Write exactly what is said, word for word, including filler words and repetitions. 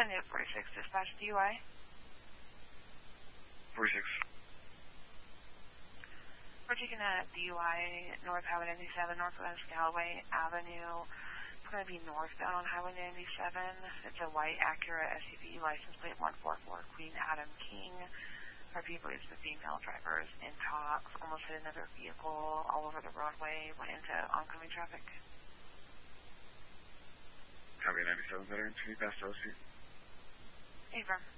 Avenue forty-six, dispatch D U I. forty-six. We're taking a D U I North Highway ninety-seven, Northwest Galloway Avenue. It's going to be northbound on Highway ninety-seven. It's a white Acura S U V, license plate one four four, Queen Adam King. Our people is the female drivers in talks, almost hit another vehicle all over the roadway, went into oncoming traffic. Highway ninety-seven, better. Can you pass those here? Affirm.